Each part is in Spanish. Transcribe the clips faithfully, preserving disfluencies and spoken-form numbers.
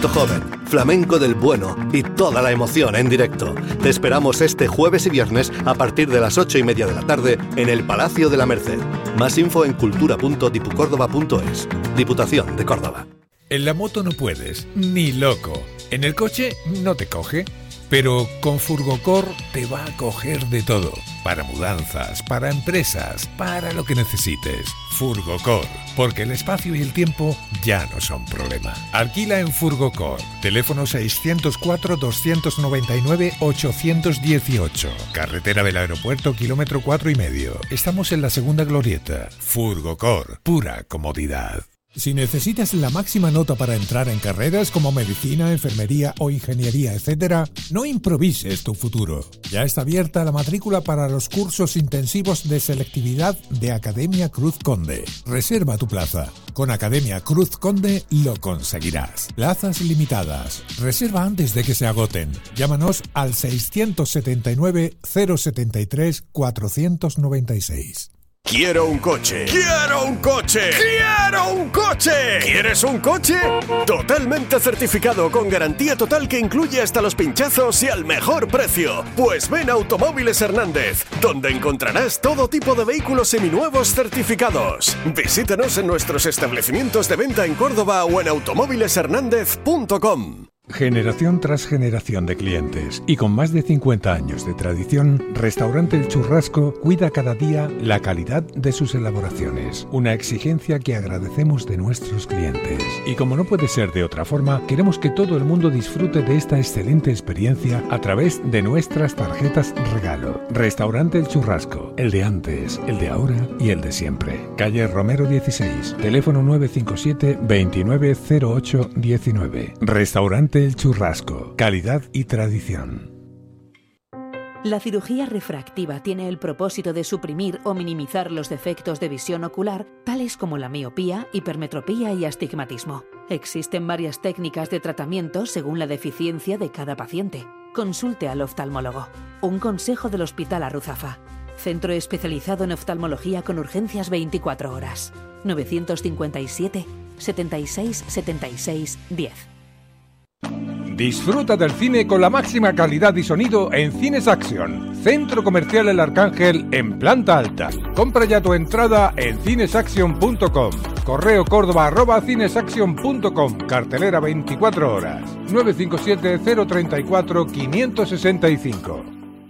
talento joven, flamenco del bueno y toda la emoción en directo. Te esperamos este jueves y viernes a partir de las ocho y media de la tarde en el Palacio de la Merced. Más info en cultura punto dipucórdoba punto es. Diputación de Córdoba. En la moto no puedes, ni loco. En el coche no te coge. Pero con Furgocor te va a coger de todo. Para mudanzas, para empresas, para lo que necesites. Furgocor, porque el espacio y el tiempo ya no son problema. Alquila en Furgocor. Teléfono seiscientos cuatro, doscientos noventa y nueve, ochocientos dieciocho. Carretera del Aeropuerto, kilómetro cuatro y medio. Estamos en la segunda glorieta. Furgocor, pura comodidad. Si necesitas la máxima nota para entrar en carreras como medicina, enfermería o ingeniería, etcétera, no improvises tu futuro. Ya está abierta la matrícula para los cursos intensivos de selectividad de Academia Cruz Conde. Reserva tu plaza. Con Academia Cruz Conde lo conseguirás. Plazas limitadas. Reserva antes de que se agoten. Llámanos al seiscientos setenta y nueve, cero setenta y tres, cuatrocientos noventa y seis. Quiero un coche. ¡Quiero un coche! ¡Quiero un coche! ¿Quieres un coche? Totalmente certificado con garantía total que incluye hasta los pinchazos y al mejor precio. Pues ven a Automóviles Hernández, donde encontrarás todo tipo de vehículos seminuevos certificados. Visítanos en nuestros establecimientos de venta en Córdoba o en automóviles hernández punto com. Generación tras generación de clientes y con más de cincuenta años de tradición, Restaurante El Churrasco cuida cada día la calidad de sus elaboraciones, una exigencia que agradecemos de nuestros clientes. Y como no puede ser de otra forma, queremos que todo el mundo disfrute de esta excelente experiencia a través de nuestras tarjetas regalo. Restaurante El Churrasco, el de antes, el de ahora y el de siempre. Calle Romero dieciséis, teléfono nueve cinco siete, veintinueve cero ocho diecinueve. Restaurante El Churrasco, calidad y tradición. La cirugía refractiva tiene el propósito de suprimir o minimizar los defectos de visión ocular, tales como la miopía, hipermetropía y astigmatismo. Existen varias técnicas de tratamiento según la deficiencia de cada paciente. Consulte al oftalmólogo. Un consejo del Hospital Arruzafa. Centro especializado en oftalmología con urgencias veinticuatro horas. novecientos cincuenta y siete, setenta y seis, setenta y seis, diez. Disfruta del cine con la máxima calidad y sonido en Cines Action, Centro Comercial El Arcángel en planta alta. Compra ya tu entrada en cinesaction punto com. Correo córdoba arroba cinesaction punto com. Cartelera veinticuatro horas. nueve cinco siete, cero tres cuatro, cinco seis cinco.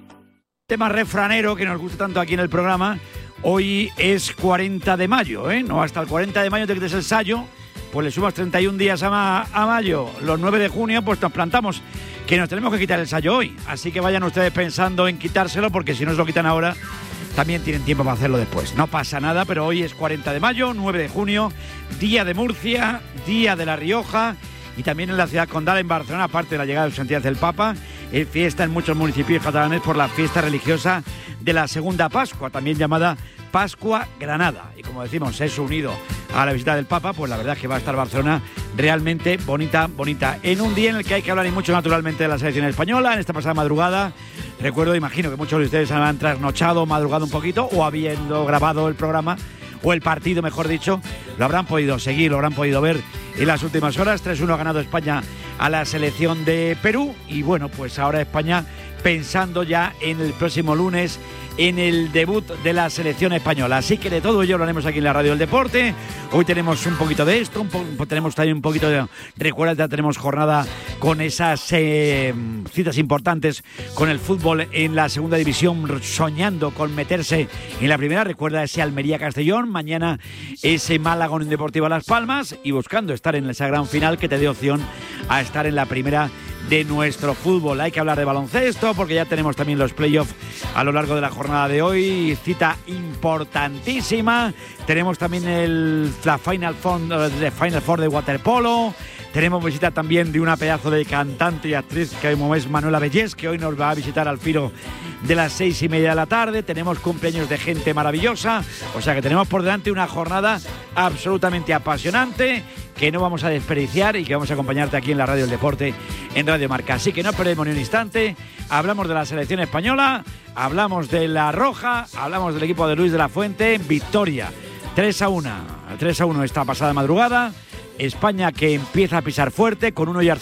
Tema refranero que nos gusta tanto aquí en el programa. Hoy es cuarenta de mayo, ¿eh? No, hasta el cuarenta de mayo te quites el sayo. Pues le sumas treinta y un días a, ma- a mayo, los nueve de junio, pues nos plantamos, que nos tenemos que quitar el sayo hoy. Así que vayan ustedes pensando en quitárselo, porque si no se lo quitan ahora, también tienen tiempo para hacerlo después. No pasa nada, pero hoy es cuarenta de mayo, nueve de junio, día de Murcia, día de La Rioja, y también en la ciudad condal, en Barcelona, aparte de la llegada de su santidad del Papa, es fiesta en muchos municipios catalanes por la fiesta religiosa de la Segunda Pascua, también llamada Pascua Granada. Y como decimos, es unido a la visita del Papa, pues la verdad es que va a estar Barcelona realmente bonita, bonita. En un día en el que hay que hablar y mucho naturalmente de la selección española, en esta pasada madrugada, recuerdo, imagino que muchos de ustedes han trasnochado, madrugado un poquito, o habiendo grabado el programa, o el partido, mejor dicho, lo habrán podido seguir, lo habrán podido ver en las últimas horas. tres uno ha ganado España a la selección de Perú, y bueno, pues ahora España pensando ya en el próximo lunes en el debut de la selección española. Así que de todo ello hablaremos aquí en la Radio del Deporte. Hoy tenemos un poquito de esto, un po- tenemos también un poquito de... Recuerda, ya tenemos jornada con esas eh, citas importantes con el fútbol en la segunda división, soñando con meterse en la primera. Recuerda ese Almería-Castellón, mañana ese Málaga-Unión Deportiva Las Palmas, y buscando estar en esa gran final que te dé opción a estar en la primera de nuestro fútbol. Hay que hablar de baloncesto porque ya tenemos también los playoffs a lo largo de la jornada de hoy, cita importantísima. Tenemos también el, la Final Four, de Final Four de waterpolo. Tenemos visita también de una pedazo de cantante y actriz que como es Manuela Bellés, que hoy nos va a visitar al filo de las seis y media de la tarde. Tenemos cumpleaños de gente maravillosa, o sea que tenemos por delante una jornada absolutamente apasionante que no vamos a desperdiciar y que vamos a acompañarte aquí en la Radio del Deporte, en Radio Marca. Así que no perdemos ni un instante. Hablamos de la selección española, hablamos de la Roja, hablamos del equipo de Luis de la Fuente. Victoria tres a uno, tres a uno esta pasada madrugada. España que empieza a pisar fuerte con uno y